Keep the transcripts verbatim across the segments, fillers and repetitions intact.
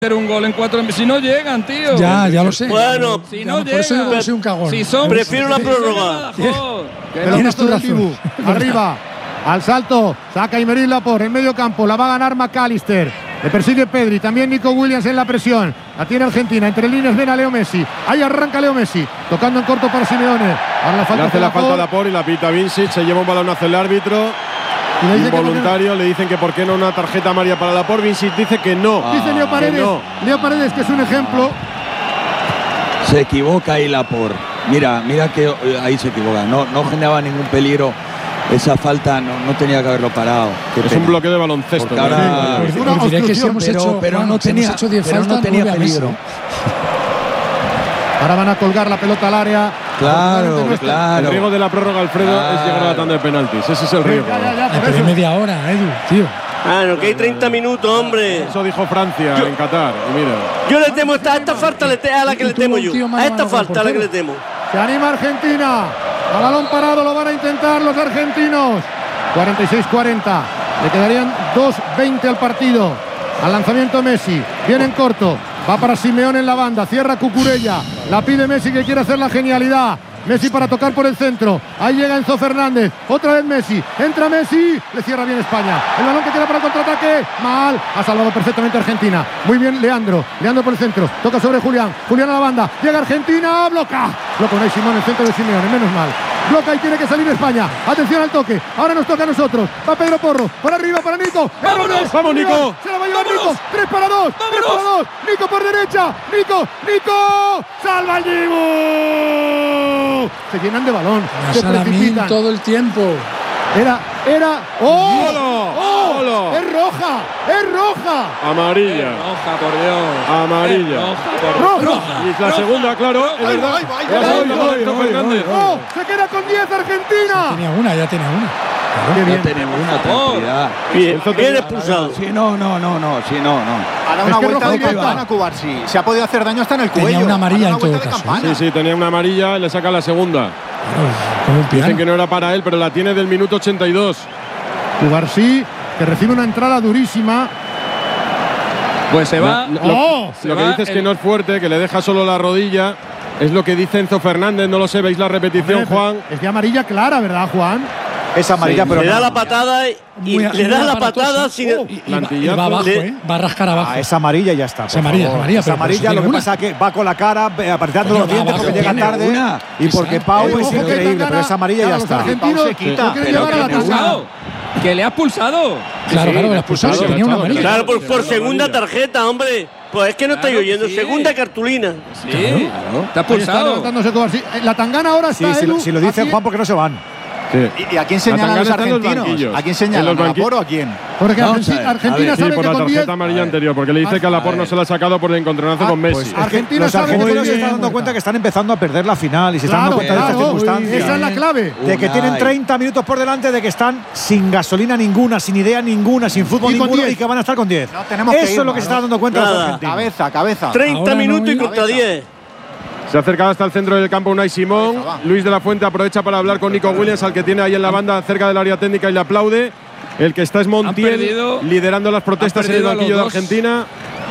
un gol en cuatro. Si no llegan, tío. Ya, ya lo sé. Bueno, si no por llegan. eso yo soy un cagón. Si son, prefiero la prórroga. Tienes tu razón. Arriba, al salto, saca Aymeric Laporte en medio campo, la va a ganar McAllister. Le persigue Pedri, también Nico Williams en la presión. La tiene Argentina, entre líneas ven a Leo Messi. Ahí arranca Leo Messi, tocando en corto para Simeone. Ahora la falta le hace la falta a Laporte y la pita Vincic, se lleva un balonazo el árbitro. Le involuntario, le dicen que por qué no una tarjeta amarilla para Laporte. Vincic dice que no. Ah, dice Leo Paredes, que no. Leo Paredes, que es un ejemplo. Se equivoca ahí Laporte. Mira, mira que ahí se equivoca. No, no generaba ningún peligro. Esa falta no, no tenía que haberlo parado. Qué es pena. Un bloqueo de baloncesto. Ahora, sí, pues, pues diré que sí hemos pero, hecho, pero bueno, no tenía, hemos hecho diez pero faltas, no tenía peligro. Ahora van a colgar la pelota al área. Claro, no claro. El riesgo de la prórroga, Alfredo, claro. es llegar a la tanda de penaltis. Ese es el riesgo. Ya, ya, ya, Ay, pero es media hora, Edu, tío. Ah, no, que hay treinta minutos, hombre. Eso dijo Francia yo, en Qatar. Y mira. Yo le temo esta, a esta falta le te, a la que le temo yo. A esta falta a la que le temo. Se anima Argentina. A balón parado lo van a intentar los argentinos. cuarenta y seis cuarenta. Le quedarían dos veinte al partido. Al lanzamiento Messi. Viene en corto. Va para Simeone en la banda. Cierra Cucurella. La pide Messi, que quiere hacer la genialidad. Messi para tocar por el centro. Ahí llega Enzo Fernández. Otra vez Messi. Entra Messi. Le cierra bien España. El balón que queda para el contraataque. Mal. Ha salvado perfectamente Argentina. Muy bien Leandro. Leandro por el centro. Toca sobre Julián. Julián a la banda. Llega Argentina. Bloca. Bloca Unai Simón en el centro de Simeone. Menos mal. Bloca y tiene que salir España. Atención al toque. Ahora nos toca a nosotros. Va Pedro Porro. Por arriba para Nico. ¡Vámonos! ¡Vamos, Nico! Se la va a llevar ¡Vámonos! Nico. tres para dos. tres para dos. Nico por derecha. Nico. Nico. Salva el Dibu. Se llenan de balón. Se precipitan todo el tiempo. Era, era. ¡Oh! ¡Olo! ¡Oh! ¡Olo! ¡Es roja! ¡Es roja! Amarilla. Es roja, por Dios. Amarilla. Es roja, por Dios. ¡Roja! Y es la roja. segunda, claro, es Ay, verdad. ay, ay, La ay, segunda ay, para ay, Enzo ay, Fernández. ¡Oh! ¡Se queda con diez Argentina! Tenía una, ya tiene una. Qué Ya bien. tenemos una tranquilidad. Bien, bien expulsado. Sí, no, no, no, no, sí, no, no. Ha dado Es una que vuelta roja directa directa. a Cubarsí. Se ha podido hacer daño hasta en el Tenía cuello. una amarilla Ha dado en todo vuelta de caso, campana. Sí, sí, tenía una amarilla, le saca la segunda. Claro, como un piano. Dicen que no era para él, pero la tiene del minuto ochenta y dos. Cubarsí, que recibe una entrada durísima. Pues se va. Lo, lo- ¡Oh! lo que va dice es el- que no es fuerte, que le deja solo la rodilla. Es lo que dice Enzo Fernández, no lo sé, veis la repetición, Hombre, Juan. Es de amarilla clara, ¿verdad, Juan? Es amarilla, Sí, pero Le da no. la patada y Muy- le muy da la aparatosa. patada sin. Oh. Y, y va, y Plantillazo. va abajo, Le- ¿eh? Va a rascar abajo. Ah, es amarilla y ya está. Es por amarilla, favor. es amarilla, Es pero- pero amarilla, si lo que tiene pasa es que va con la cara eh, apretando Coño, los va dientes abajo, porque llega tiene tarde. una. Y porque Esa. Pau Eh, es ojo que increíble, Tangana, pero es amarilla y ya claro, está. Los argentinos se quita. no quieren Pero llevar que a le la ha Tangana. expulsado. Que le ha expulsado. Claro, Sí, claro, le la ha expulsado, expulsado, tenía una le ha amarilla. Claro, por, por Sí, segunda amarilla. tarjeta, hombre. Pues es que no estáis Claro, oyendo. sí. Segunda cartulina. Sí. Claro. Está Ahí está expulsado. levantándose Cubarsí. Eh, La Tangana ahora Sí, está. si lo, Edu, si lo dice aquí, Juan, porque no se van. Sí. ¿Y, y a quién La señalan Tangana los está en los argentinos? banquillos. ¿A quién En señalan? los ¿A banqui- Laporte o a quién? Porque Vamos Argentina, a ver, a Argentina ver, Sí, sabe por que la con diez. tarjeta amarilla anterior, porque le dice que a Laporte no se la ha sacado por el encontronazo con Messi. Pues es que Argentina los sabe que argentinos con se diez. están dando cuenta que están empezando a perder la final y se están Claro, dando cuenta de claro, estas circunstancias. esa es la clave. De que tienen Unai. treinta minutos por delante, de que están sin gasolina ninguna, sin idea ninguna, sin fútbol Y con ninguno diez. y que van a estar con diez. No tenemos que Eso es lo irnos, que se ¿no? están dando cuenta los Nada. argentinos. Cabeza, cabeza. treinta Ahora no minutos y hay- contra diez. Se ha acercado hasta el centro del campo Unai Simón. Venga, va. Luis de la Fuente aprovecha para hablar con Nico Williams, al que tiene ahí en la banda cerca del área técnica, y le aplaude. El que está es Montiel, perdido- liderando las protestas en el perdido a los banquillo de dos. Argentina.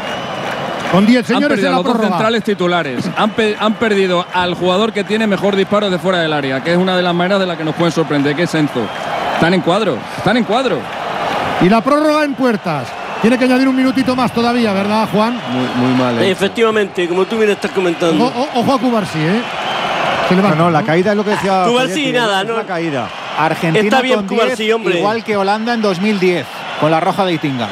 Con diez Han señores perdido en a la los dos prórroga. centrales titulares. Han, pe- han perdido al jugador que tiene mejor disparo de fuera del área, que es una de las maneras de las que nos pueden sorprender, que es Enzo. Están en cuadro, están en cuadro. Y la prórroga en puertas. Tiene que añadir un minutito más todavía, ¿verdad, Juan? Muy, muy mal. Eh, Efectivamente, como tú bien estás comentando. Ojo, o- ojo a Cubarsí, ¿eh? Se No, levanta, no, la caída es lo que decía. Cubarsí, Poyetti, nada, es no. La caída. Argentina Está bien con Cubarsí, diez, hombre. igual que Holanda en dos mil diez, con la roja de Itinga.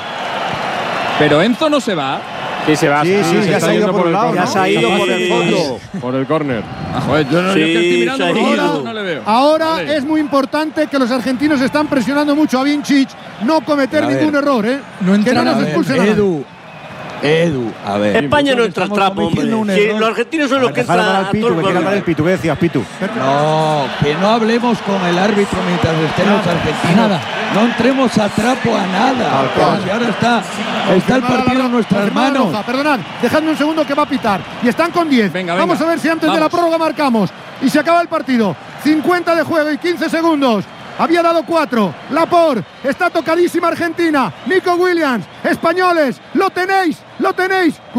Pero Enzo no se va. Sí, se va. Sí, Ah, sí, se ya está se ha ido yendo por por un el lado. córner. Ya se ha ido Sí. por el fondo. Por el córner. Ah, joder, yo no Sí, yo que estoy mirando se ha por ido. ahora, no le veo. Ahora Vale. es muy importante que los argentinos están presionando mucho a Vincic, no cometer A ver. ningún error, ¿eh? No que entran no a nos ver, expulsen a nadie. Edu, Edu, a ver. España no entra al Estamos trapo, hombre. cometiendo un Sí, error. los argentinos son los que Dejar entran hablar a al Pitu, todos que los quiere hablar el balones. Pitu. ¿Qué decías, Pitu? No, que no hablemos con el árbitro mientras estén los argentinos. nada. No entremos a trapo a nada. Tal cual. Si ahora está, está el Confirmada partido la- en nuestras confirmada la manos. roja. Perdonad, dejadme un segundo que va a pitar. Y están con diez. Venga, venga. Vamos a ver si antes de la Vamos. prórroga marcamos. Y se acaba el partido. cincuenta de juego y quince segundos. había dado cuatro. Laporte, está tocadísima Argentina. Nico Williams, españoles, lo tenéis, lo tenéis.